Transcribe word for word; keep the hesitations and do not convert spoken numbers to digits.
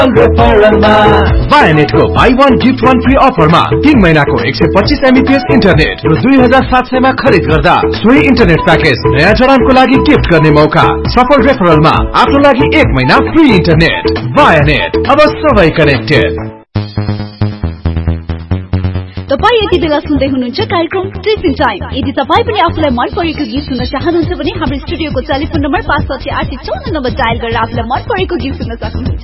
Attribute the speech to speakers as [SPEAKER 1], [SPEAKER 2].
[SPEAKER 1] वायानेट को by one gift one free अफरमा तीन महीना को एक सय पच्चीस एमबीपीएस इन्टरनेट र दुई हजार सात सय मा खरिद गर्दा सोही इन्टरनेट प्याकेज नयाँ जडानको लागि गिफ्ट गर्ने मौका। सफल रेफरलमा आफ्नो लागि एक महीना फ्री इन्टरनेट। वायानेट, अब सबै कनेक्टेड।
[SPEAKER 2] तपाई यति बेला सुन्दै हुनुहुन्छ कार्यक्रम टिचिङ टाइम। यदि तपाई पनि आफूलाई मन परेको गीत सुन्न चाहनुहुन्छ भने हाम्रो स्टुडियोको टेलिफोन नम्बर पाँच साठी आठ चौन्न नम्बर डायल गरेर आफूलाई मन परेको गीत सुन्न सक्नुहुन्छ।